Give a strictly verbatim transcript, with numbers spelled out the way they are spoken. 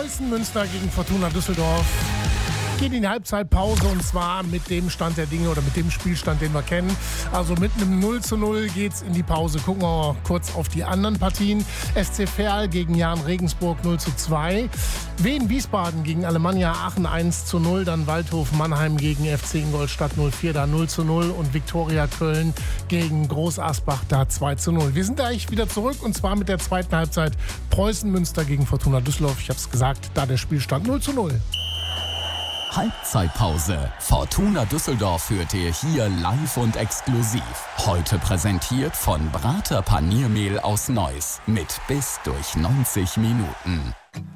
Preußen Münster gegen Fortuna Düsseldorf geht in die Halbzeitpause und zwar mit dem Stand der Dinge oder mit dem Spielstand, den wir kennen. Also mit einem null zu null geht's in die Pause. Gucken wir mal kurz auf die anderen Partien. F C Verl gegen Jahn Regensburg null zu zwei. Wien Wiesbaden gegen Alemannia Aachen eins zu null. Dann Waldhof Mannheim gegen F C Ingolstadt null vier, da null zu null. Und Viktoria Köln gegen Groß Asbach da zwei zu null. Wir sind gleich wieder zurück und zwar mit der zweiten Halbzeit Preußen Münster gegen Fortuna Düsseldorf. Ich habe es gesagt, da der Spielstand null zu null. Halbzeitpause. Fortuna Düsseldorf führt ihr hier live und exklusiv. Heute präsentiert von Brater Paniermehl aus Neuss. Mit bis durch neunzig Minuten.